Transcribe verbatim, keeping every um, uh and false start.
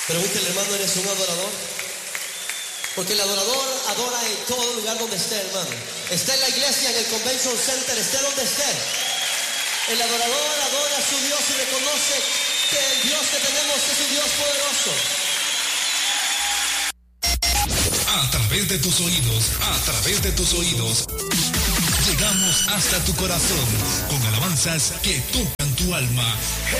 Pregúntele, hermano, ¿eres un adorador? Porque el adorador adora en todo lugar donde esté, hermano. Esté en la iglesia, en el convention center, esté donde esté. El adorador adora a su Dios y reconoce que el Dios que tenemos es un Dios poderoso. A través de tus oídos, a través de tus oídos, llegamos hasta tu corazón con alabanzas que tocan tu alma.